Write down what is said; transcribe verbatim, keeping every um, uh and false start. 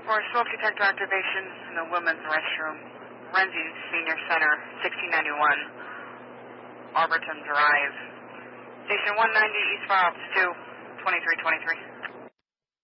for smoke detector activation in the women's restroom, Renzi Senior Center, sixteen ninety-one, Arborton Drive. Station one ninety, East Fox, two, twenty-three twenty-three.